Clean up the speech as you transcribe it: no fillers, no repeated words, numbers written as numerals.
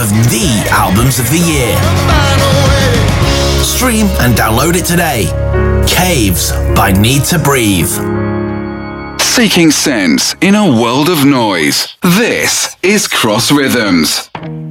of the albums of the year. Stream and download it today. Caves by Need to Breathe. Seeking sense in a world of noise. This is Cross Rhythms.